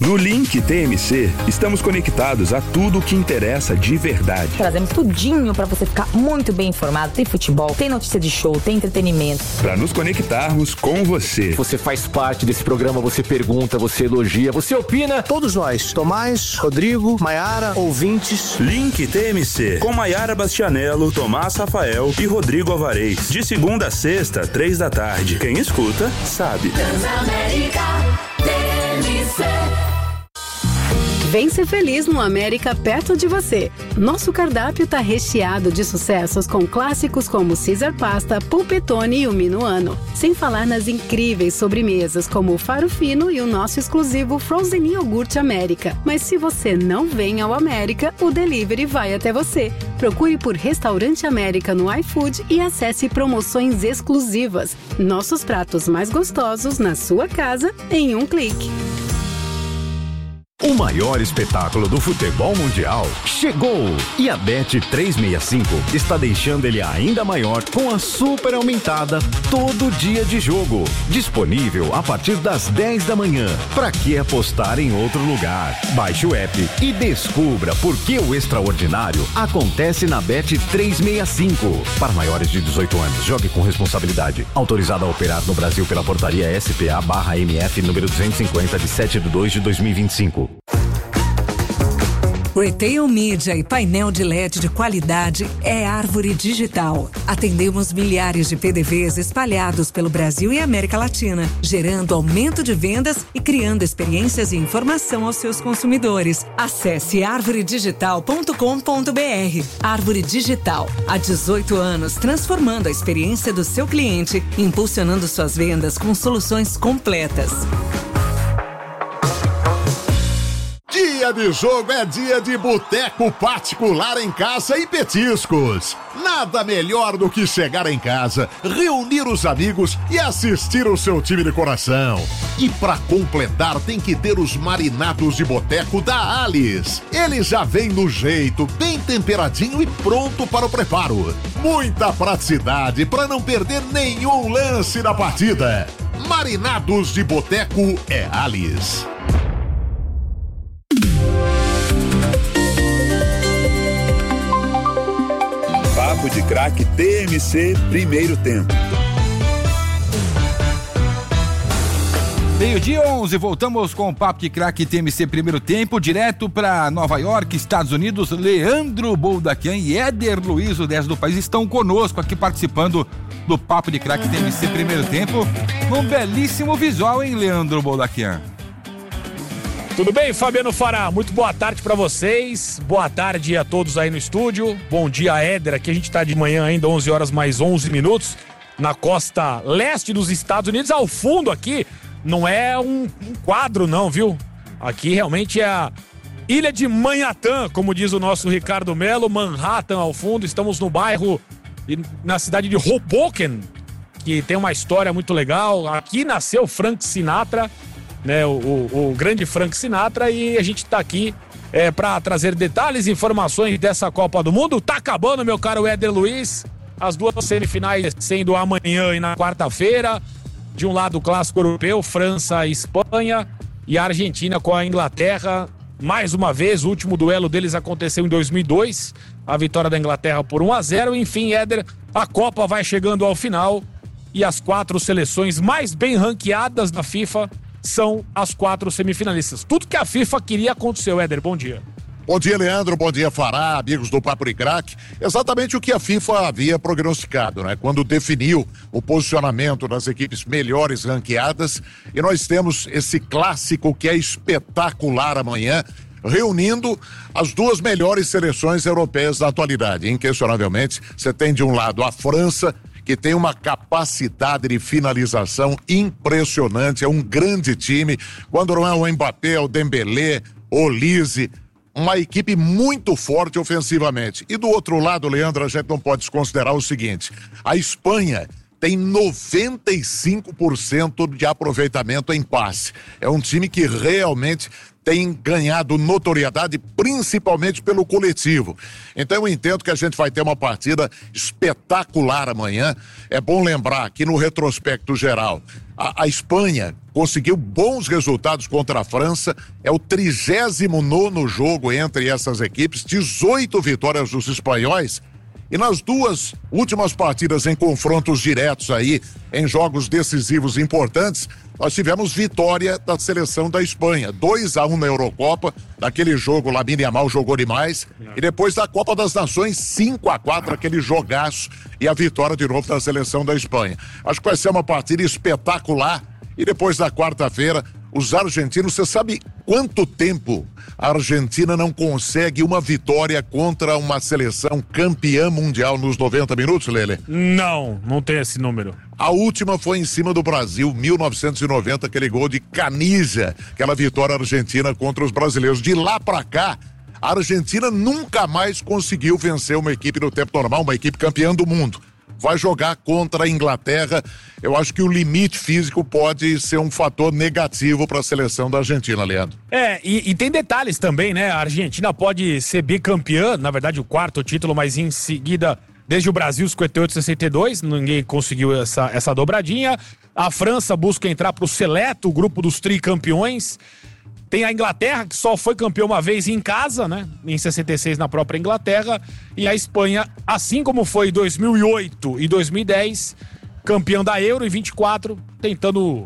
No Link TMC, estamos conectados a tudo o que interessa de verdade. Trazemos tudinho para você ficar muito bem informado. Tem futebol, tem notícia de show, tem entretenimento. Para nos conectarmos com você. Você faz parte desse programa, você pergunta, você elogia, você opina. Todos nós, Tomás, Rodrigo, Maiara, ouvintes. Link TMC, com Maiara Bastianello, Tomás Rafael e Rodrigo Alvarez. De segunda a sexta, 15h. Quem escuta, sabe. Transamérica TMC. Vem ser feliz no América perto de você. Nosso cardápio tá recheado de sucessos com clássicos como Caesar Pasta, Polpettone e o Minuano. Sem falar nas incríveis sobremesas como o Faro Fino e o nosso exclusivo Frozen Iogurte América. Mas se você não vem ao América, o delivery vai até você. Procure por Restaurante América no iFood e acesse promoções exclusivas. Nossos pratos mais gostosos na sua casa em um clique. O maior espetáculo do futebol mundial chegou! E a Bet365 está deixando ele ainda maior com a super aumentada Todo Dia de Jogo. Disponível a partir das 10 da manhã. Pra que apostar em outro lugar? Baixe o app e descubra por que o extraordinário acontece na Bet365. Para maiores de 18 anos, jogue com responsabilidade. Autorizado a operar no Brasil pela portaria SPA/MF número 250 de 7/2/2025. Retail Media e painel de LED de qualidade é Árvore Digital. Atendemos milhares de PDVs espalhados pelo Brasil e América Latina, gerando aumento de vendas e criando experiências e informação aos seus consumidores. Acesse arvoredigital.com.br. Árvore Digital, há 18 anos, transformando a experiência do seu cliente, impulsionando suas vendas com soluções completas. Dia de jogo é dia de boteco particular em casa e petiscos. Nada melhor do que chegar em casa, reunir os amigos e assistir o seu time de coração. E pra completar tem que ter os marinados de boteco da Alice. Ele já vem no jeito, bem temperadinho e pronto para o preparo. Muita praticidade para não perder nenhum lance da partida. Marinados de boteco é Alice. Papo de Craque TMC, primeiro tempo. 12:11, voltamos com o Papo de Craque TMC primeiro tempo, direto para Nova York, Estados Unidos. Leandro Boldaquian e Éder Luiz, o 10 do país, estão conosco aqui participando do Papo de Craque TMC primeiro tempo. Um belíssimo visual, hein, Leandro Boldaquian? Tudo bem, Fabiano Fará? Muito boa tarde para vocês, boa tarde a todos aí no estúdio, bom dia, Éder. Aqui a gente tá de manhã ainda, 11 horas mais 11 minutos, na costa leste dos Estados Unidos. Ao fundo aqui, não é um quadro não, viu? Aqui realmente é a ilha de Manhattan, como diz o nosso Ricardo Melo, Manhattan ao fundo. Estamos no bairro, na cidade de Hoboken, que tem uma história muito legal. Aqui nasceu Frank Sinatra, né, o grande Frank Sinatra, e a gente tá aqui para trazer detalhes e informações dessa Copa do Mundo. Tá acabando, meu caro Éder Luiz, as duas semifinais sendo amanhã e na quarta-feira. De um lado o clássico europeu, França e Espanha, e a Argentina com a Inglaterra. Mais uma vez, o último duelo deles aconteceu em 2002, a vitória da Inglaterra por 1-0. Enfim, Éder, a Copa vai chegando ao final e as 4 seleções mais bem ranqueadas da FIFA são as 4 semifinalistas. Tudo que a FIFA queria aconteceu, Éder. Bom dia. Bom dia, Leandro. Bom dia, Fará, amigos do Papo de Craque. Exatamente o que a FIFA havia prognosticado, né? Quando definiu o posicionamento das equipes melhores ranqueadas. E nós temos esse clássico que é espetacular amanhã, reunindo as 2 melhores seleções europeias da atualidade. Inquestionavelmente, você tem de um lado a França, que tem uma capacidade de finalização impressionante, é um grande time. Quando não é o Mbappé, o Dembélé, o Olise, uma equipe muito forte ofensivamente. E do outro lado, Leandro, a gente não pode desconsiderar o seguinte: a Espanha, tem 95% de aproveitamento em passe. É um time que realmente tem ganhado notoriedade, principalmente pelo coletivo. Então eu entendo que a gente vai ter uma partida espetacular amanhã. É bom lembrar que no retrospecto geral, a Espanha conseguiu bons resultados contra a França, é o 39º jogo entre essas equipes, 18 vitórias dos espanhóis. E nas duas últimas partidas em confrontos diretos aí, em jogos decisivos importantes, nós tivemos vitória da seleção da Espanha, 2-1 na Eurocopa, naquele jogo Lamine Yamal jogou demais, e depois da Copa das Nações, 5-4, aquele jogaço, e a vitória de novo da seleção da Espanha. Acho que vai ser uma partida espetacular, e depois da quarta-feira, os argentinos, você sabe quanto tempo a Argentina não consegue uma vitória contra uma seleção campeã mundial nos 90 minutos, Lele? Não tem esse número. A última foi em cima do Brasil, 1990, aquele gol de Canija, aquela vitória argentina contra os brasileiros. De lá pra cá, a Argentina nunca mais conseguiu vencer uma equipe no tempo normal, uma equipe campeã do mundo. Vai jogar contra a Inglaterra. Eu acho que o limite físico pode ser um fator negativo para a seleção da Argentina, Leandro. E tem detalhes também, né? A Argentina pode ser bicampeã, na verdade o quarto título, mas em seguida, desde o Brasil, 58 e 62, ninguém conseguiu essa dobradinha. A França busca entrar para o seleto grupo dos tricampeões. Tem a Inglaterra, que só foi campeã uma vez em casa, né? Em 66 na própria Inglaterra. E a Espanha, assim como foi em 2008 e 2010, campeão da Euro em 24, tentando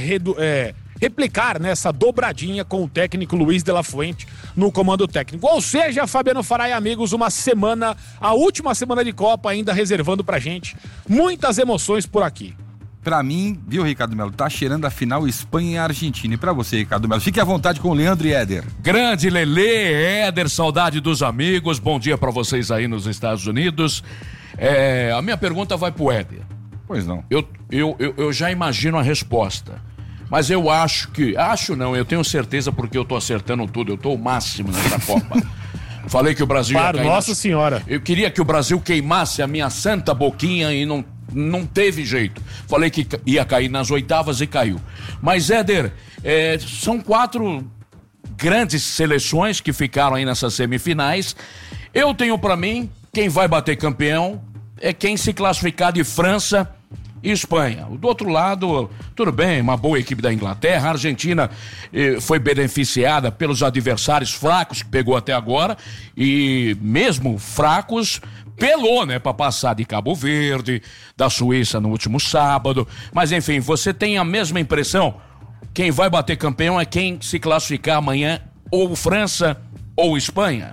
replicar nessa dobradinha com o técnico Luiz de la Fuente no comando técnico. Ou seja, Fabiano Fará e amigos, uma semana, a última semana de Copa ainda reservando pra gente muitas emoções por aqui. Pra mim, viu, Ricardo Melo, tá cheirando a final Espanha e Argentina. E pra você, Ricardo Melo, fique à vontade com o Leandro e Éder. Grande Lelê, Éder, saudade dos amigos, bom dia pra vocês aí nos Estados Unidos. A minha pergunta vai pro Éder. Pois não. Eu já imagino a resposta, mas eu eu tenho certeza porque eu tô acertando tudo, eu tô o máximo nessa Copa. Falei que o Brasil ia cair. Nossa Senhora. Eu queria que o Brasil queimasse a minha santa boquinha e não teve jeito. Falei que ia cair nas oitavas e caiu. Mas, Éder, são 4 grandes seleções que ficaram aí nessas semifinais. Eu tenho pra mim, quem vai bater campeão é quem se classificar de França e Espanha. Do outro lado, tudo bem, uma boa equipe da Inglaterra. A Argentina foi beneficiada pelos adversários fracos que pegou até agora, e mesmo fracos, pelou, né, pra passar de Cabo Verde, da Suíça no último sábado. Mas enfim, você tem a mesma impressão? Quem vai bater campeão é quem se classificar amanhã, ou França ou Espanha?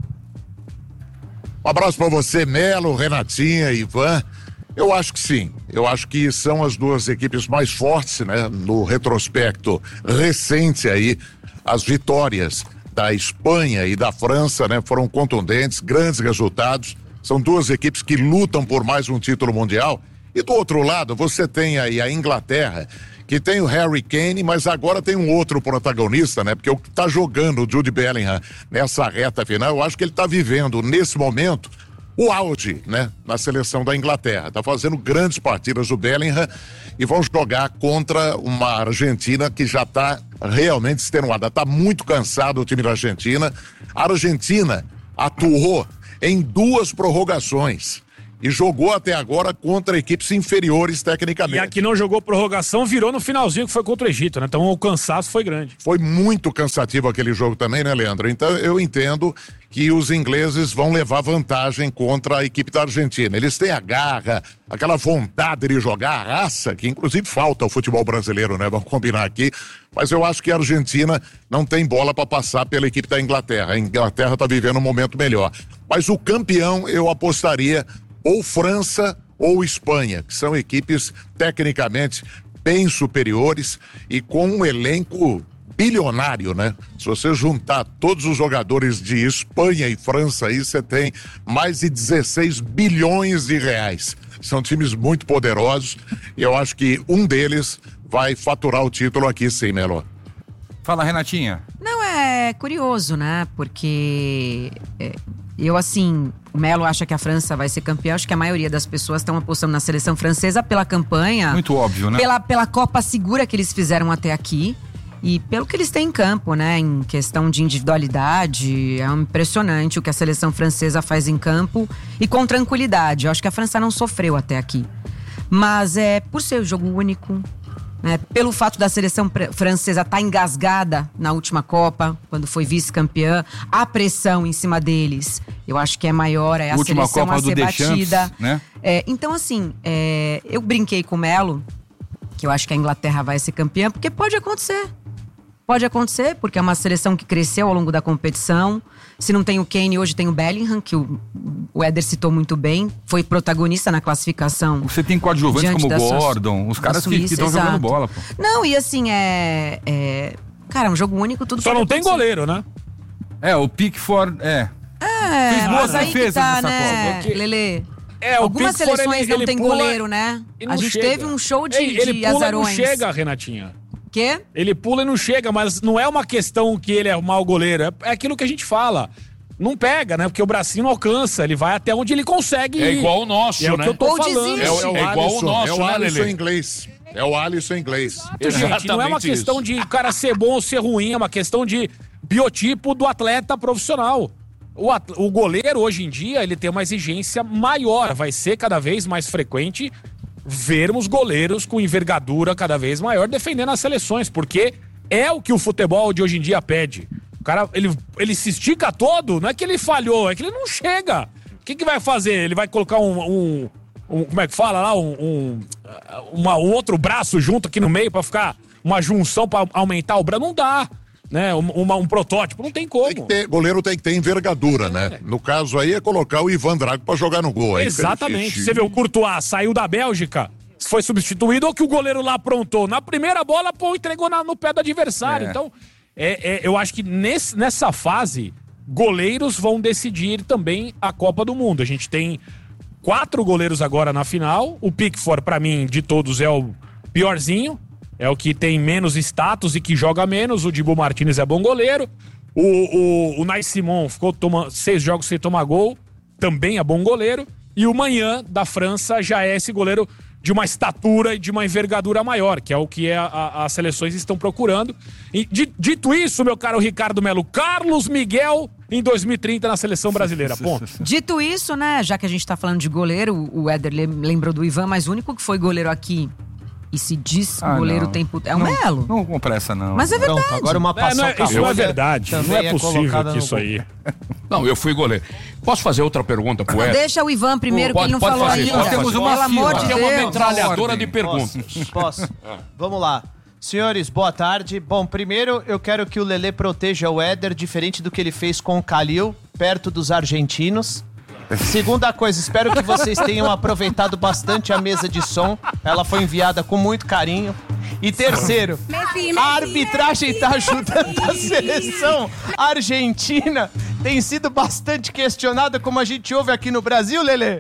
Um abraço pra você, Melo, Renatinha, Ivan. Eu acho que sim. Eu acho que são as duas equipes mais fortes, né? No retrospecto recente aí, as vitórias da Espanha e da França, né? Foram contundentes, grandes resultados. São duas equipes que lutam por mais um título mundial. E do outro lado, você tem aí a Inglaterra, que tem o Harry Kane, mas agora tem um outro protagonista, né? Porque o que tá jogando o Jude Bellingham nessa reta final, eu acho que ele tá vivendo, nesse momento, o auge, né? Na seleção da Inglaterra. Tá fazendo grandes partidas o Bellingham e vão jogar contra uma Argentina que já tá realmente extenuada. Tá muito cansado o time da Argentina. A Argentina atuou em 2 prorrogações e jogou até agora contra equipes inferiores tecnicamente. E a que não jogou prorrogação virou no finalzinho, que foi contra o Egito, né? Então o cansaço foi grande. Foi muito cansativo aquele jogo também, né, Leandro? Então eu entendo que os ingleses vão levar vantagem contra a equipe da Argentina. Eles têm a garra, aquela vontade de jogar, a raça, que inclusive falta ao futebol brasileiro, né? Vamos combinar aqui. Mas eu acho que a Argentina não tem bola para passar pela equipe da Inglaterra. A Inglaterra está vivendo um momento melhor. Mas o campeão, eu apostaria ou França ou Espanha, que são equipes tecnicamente bem superiores e com um elenco bilionário, né? Se você juntar todos os jogadores de Espanha e França aí, você tem mais de 16 bilhões de reais. São times muito poderosos e eu acho que um deles vai faturar o título aqui sim, Melo. Fala, Renatinha. Não, é curioso, né? Porque eu, assim, o Melo acha que a França vai ser campeã. Acho que a maioria das pessoas estão apostando na seleção francesa pela campanha. Muito óbvio, né? Pela Copa segura que eles fizeram até aqui. E pelo que eles têm em campo, né? Em questão de individualidade, é impressionante o que a seleção francesa faz em campo e com tranquilidade. Eu acho que a França não sofreu até aqui. Mas por ser jogo único, né? Pelo fato da seleção francesa estar engasgada na última Copa, quando foi vice-campeã, a pressão em cima deles, eu acho que é maior, a última seleção Copa a ser do Deschamps, batida. né? Então, assim, eu brinquei com o Melo, que eu acho que a Inglaterra vai ser campeã, porque pode acontecer. Pode acontecer, porque é uma seleção que cresceu ao longo da competição. Se não tem o Kane, hoje tem o Bellingham, que o Éder citou muito bem. Foi protagonista na classificação. Você tem coadjuvantes como o Gordon, os caras que estão jogando bola, pô. Não, e assim, cara, um jogo único, tudo só não tem goleiro, né? O Pickford, fez boas defesas nessa Copa. Lelê. Algumas seleções não tem goleiro, né? A gente teve um show de azarões. Ele chega, Renatinha. Quê? Ele pula e não chega, mas não é uma questão que ele é um mau goleiro. É aquilo que a gente fala. Não pega, né? Porque o bracinho não alcança. Ele vai até onde ele consegue ir. É igual o nosso, né? É o que eu tô falando. É igual o nosso, é o Alisson inglês. É o Alisson inglês. Gente, não é uma questão de o cara ser bom ou ser ruim. É uma questão de biotipo do atleta profissional. O goleiro, hoje em dia, ele tem uma exigência maior. Vai ser cada vez mais frequente vermos goleiros com envergadura cada vez maior defendendo as seleções, porque é o que o futebol de hoje em dia pede. O cara, ele se estica todo, não é que ele falhou, é que ele não chega. O que vai fazer? Ele vai colocar como é que fala lá? Um outro braço junto aqui no meio pra ficar uma junção pra aumentar o braço? Não dá. Né? Um protótipo, não tem como. Goleiro tem que ter envergadura, né? No caso aí é colocar o Ivan Drago pra jogar no gol. Exatamente. Você vê o Courtois saiu da Bélgica, foi substituído, ou que o goleiro lá aprontou. Na primeira bola, entregou no pé do adversário. Então, eu acho que nessa fase, goleiros vão decidir também a Copa do Mundo. A gente tem 4 goleiros agora na final. O Pickford, pra mim, de todos, é o piorzinho. É o que tem menos status e que joga menos. O Dibu Martínez é bom goleiro. O Nai Simon ficou 6 jogos sem tomar gol. Também é bom goleiro. E o Manhã, da França, já é esse goleiro de uma estatura e de uma envergadura maior, que é o que as seleções estão procurando. E dito isso, meu caro Ricardo Melo, Carlos Miguel em 2030 na seleção brasileira. Ponto. Dito isso, né, já que a gente tá falando de goleiro, o Éder lembrou do Ivan, mas o único que foi goleiro aqui e se diz goleiro tempo... É o Melo. Não compra essa, não. Mas é verdade. Pronto, agora uma paçoca. Isso não é verdade. Não é possível que isso aí... Não, eu fui goleiro. Posso fazer outra pergunta pro Éder? Deixa o Ivan primeiro, que ele não falou ainda. Nós temos uma fila. Aqui é uma metralhadora de perguntas. Posso? Vamos lá. Senhores, boa tarde. Bom, primeiro eu quero que o Lelê proteja o Éder, diferente do que ele fez com o Kalil, perto dos argentinos. Segunda coisa, espero que vocês tenham aproveitado bastante a mesa de som. Ela foi enviada com muito carinho. E terceiro, a arbitragem tá ajudando a seleção argentina. Tem sido bastante questionada, como a gente ouve aqui no Brasil, Lelê.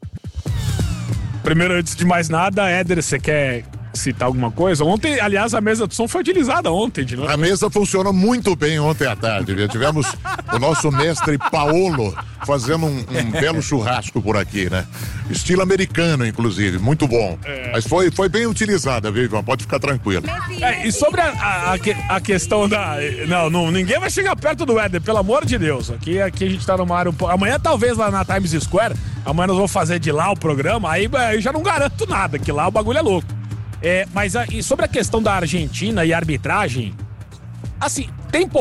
Primeiro, antes de mais nada, Éder, você quer citar alguma coisa? Ontem, aliás, a mesa de som foi utilizada ontem. De novo. A mesa funcionou muito bem ontem à tarde. Tivemos o nosso mestre Paolo fazendo um belo churrasco por aqui, né? Estilo americano, inclusive. Muito bom. Mas foi bem utilizada, viu, Ivan? Pode ficar tranquilo. E sobre a questão da... Não, ninguém vai chegar perto do Éder, pelo amor de Deus. Aqui a gente tá numa área... Amanhã, talvez, lá na Times Square, amanhã nós vamos fazer de lá o programa, aí eu já não garanto nada, que lá o bagulho é louco. Mas e sobre a questão da Argentina e arbitragem, assim, tem